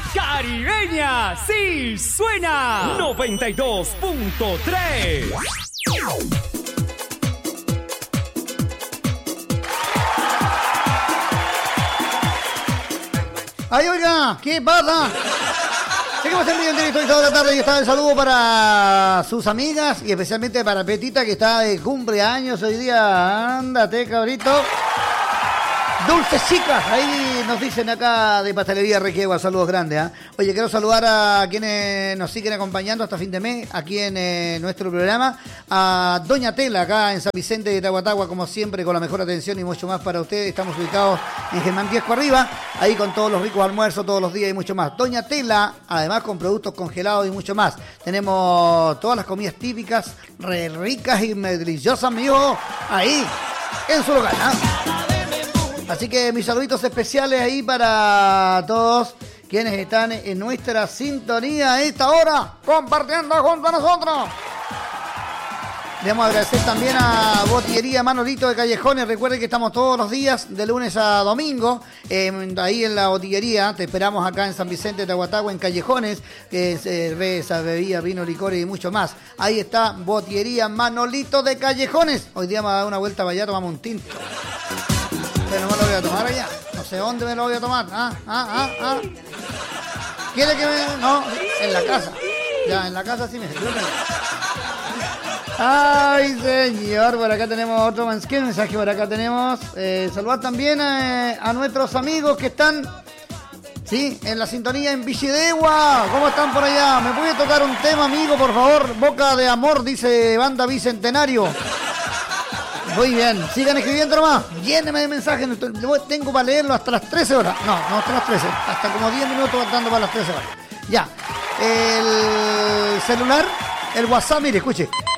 Caribeña, sí suena 92.3. Ay, oiga, ¿qué pasa? Seguimos en vivo en directo toda la tarde y está el saludo para sus amigas y especialmente para Petita que está de cumpleaños hoy día. Ándate, cabrito. Dulces chicas, ahí nos dicen acá de Pastelería Requiegua, saludos grandes. Oye, quiero saludar a quienes nos siguen acompañando hasta fin de mes aquí en nuestro programa. A Doña Tela, acá en San Vicente de Tahuatahua, como siempre, con la mejor atención y mucho más para ustedes. Estamos ubicados en Germán Viesco arriba, ahí con todos los ricos almuerzos todos los días y mucho más. Doña Tela, además con productos congelados y mucho más. Tenemos todas las comidas típicas, re ricas y deliciosas, amigos, ahí, en su lugar, Así que mis saluditos especiales ahí para todos quienes están en nuestra sintonía a esta hora, compartiendo junto a nosotros. Debemos agradecer también a Botillería Manolito de Callejones. Recuerden que estamos todos los días, de lunes a domingo, ahí en la botillería. Te esperamos acá en San Vicente de Tahuatahua, en Callejones, que es cerveza, bebida, vino, licores y mucho más. Ahí está Botillería Manolito de Callejones. Hoy día me va a dar una vuelta para allá, tomamos un tinto. Pero no me lo voy a tomar allá. No sé dónde me lo voy a tomar. ¿Quiere que me...? No, en la casa. Ya, en la casa sí me... Ay, señor. Por acá tenemos otro mensaje. Por acá tenemos... saludar también a nuestros amigos que están... Sí, en la sintonía en Villedegua. ¿Cómo están por allá? ¿Me puede tocar un tema, amigo, por favor? Boca de Amor, dice Banda Bicentenario. Muy bien, sigan escribiendo nomás. Lléneme de mensajes. Tengo para leerlo hasta las 13 horas. No hasta las 13. Hasta como 10 minutos dando para las 13 horas. Ya. El celular, el WhatsApp, mire, escuche.